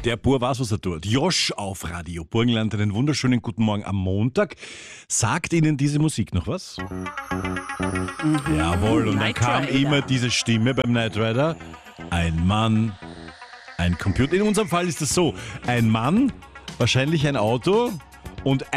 Der Bur weiß, was er tut. Josh auf Radio Burgenland, einen wunderschönen guten Morgen am Montag. Sagt Ihnen diese Musik noch was? Jawohl, und dann kam immer diese Stimme beim Knight Rider. Ein Mann, ein Computer. In unserem Fall ist es so, ein Mann, wahrscheinlich ein Auto und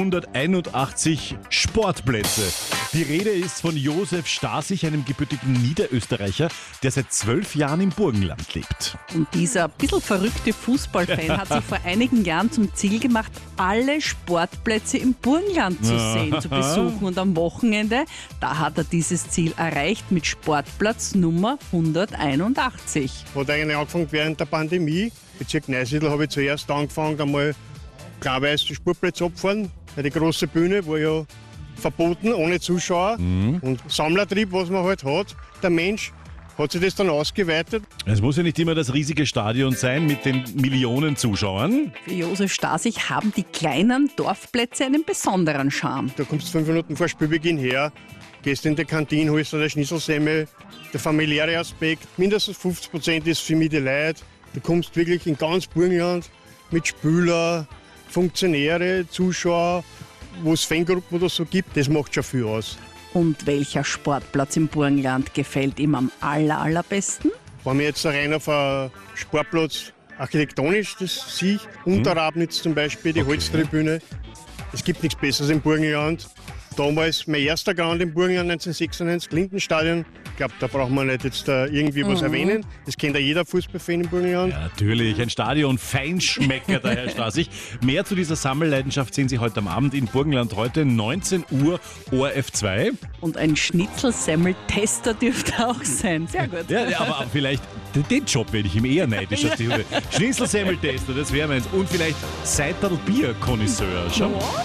181 Sportplätze. Die Rede ist von Josef Stasich, einem gebürtigen Niederösterreicher, der seit 12 Jahren im Burgenland lebt. Und dieser bisschen verrückte Fußballfan hat sich vor einigen Jahren zum Ziel gemacht, alle Sportplätze im Burgenland zu sehen, zu besuchen. Und am Wochenende, da hat er dieses Ziel erreicht mit Sportplatz Nummer 181. Hat eigentlich angefangen während der Pandemie. Bezirk Neusiedl habe ich zuerst angefangen, einmal klarweise die Sportplätze abfahren. Die große Bühne war ja verboten, ohne Zuschauer. Und Sammlertrieb, was man halt hat. Der Mensch hat sich das dann ausgeweitet. Es muss ja nicht immer das riesige Stadion sein mit den Millionen Zuschauern. Für Josef Stasich haben die kleinen Dorfplätze einen besonderen Charme. Du kommst 5 Minuten vor Spielbeginn her, gehst in die Kantine, holst dir eine Schnitzelsemmel. Der familiäre Aspekt, mindestens 50% ist für mich die Leute. Du kommst wirklich in ganz Burgenland mit Spieler, Funktionäre, Zuschauer, wo es Fangruppen oder so gibt, das macht schon viel aus. Und welcher Sportplatz im Burgenland gefällt ihm am allerbesten? Wenn wir jetzt rein auf einen Sportplatz architektonisch das sehe, Unterrabnitz zum Beispiel, die Holztribüne, es gibt nichts Besseres im Burgenland. Damals mein erster Ground im Burgenland 1996, Lindenstadion. Ich glaube, da braucht man nicht jetzt irgendwie was erwähnen. Das kennt ja jeder Fußballfan im Burgenland. Ja, natürlich, ein Stadion-Feinschmecker, der Herr Stasich. Mehr zu dieser Sammelleidenschaft sehen Sie heute am Abend in Burgenland, heute 19 Uhr, ORF 2. Und ein Schnitzelsemmel-Tester dürfte auch sein. Sehr gut. Ja, aber vielleicht, den Job werde ich ihm eher neidisch. Schnitzel-Semmel-Tester, das wäre meins. Und vielleicht Seital-Bier-Konnoisseur. Schau.